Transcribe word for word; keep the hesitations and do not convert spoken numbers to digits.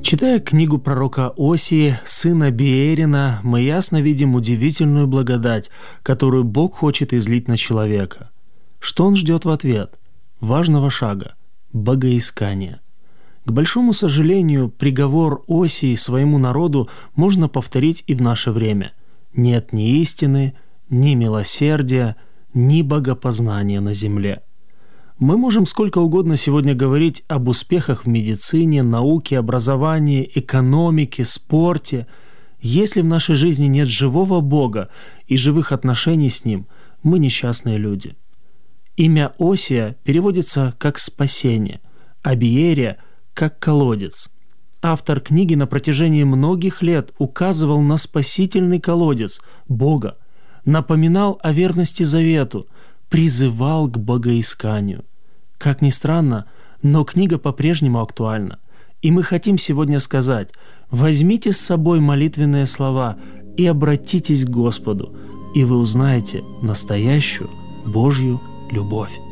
Читая книгу пророка Осии, сына Биэрина, мы ясно видим удивительную благодать, которую Бог хочет излить на человека. Что он ждет в ответ? Важного шага – богоискания. К большому сожалению, приговор Осии своему народу можно повторить и в наше время. Нет ни истины, ни милосердия, ни богопознания на земле. Мы можем сколько угодно сегодня говорить об успехах в медицине, науке, образовании, экономике, спорте. Если в нашей жизни нет живого Бога и живых отношений с Ним, мы несчастные люди. Имя Осия переводится как «спасение», а Биерия – как «колодец». Автор книги на протяжении многих лет указывал на спасительный колодец – Бога, напоминал о верности завету, призывал к богоисканию. Как ни странно, но книга по-прежнему актуальна. И мы хотим сегодня сказать: возьмите с собой молитвенные слова и обратитесь к Господу, и вы узнаете настоящую Божью любовь.